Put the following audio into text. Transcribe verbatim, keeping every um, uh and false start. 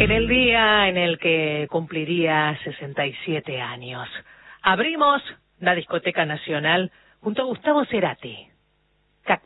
En el día en el que cumpliría sesenta y siete años, abrimos la Discoteca Nacional junto a Gustavo Cerati.